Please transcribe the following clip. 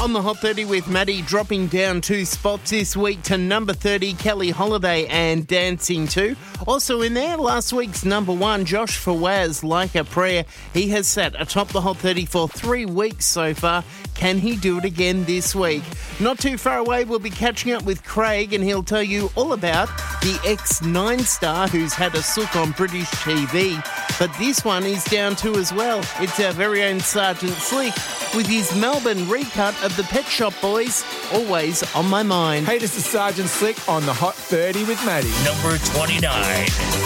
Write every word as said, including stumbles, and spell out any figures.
On the Hot thirty with Maddie, dropping down two spots this week to number thirty, Kelly Holiday and Dancing two. Also in there, last week's number one, Josh Fawaz, Like a Prayer. He has sat atop the Hot thirty for three weeks so far. Can he do it again this week? Not too far away, we'll be catching up with Craig and he'll tell you all about the X nine star who's had a sook on British T V. But this one is down too as well. It's our very own Sergeant Slick with his Melbourne recut of the Pet Shop Boys, always on my mind. Hey, this is Sergeant Slick on the Hot thirty with Maddie. Number twenty-nine.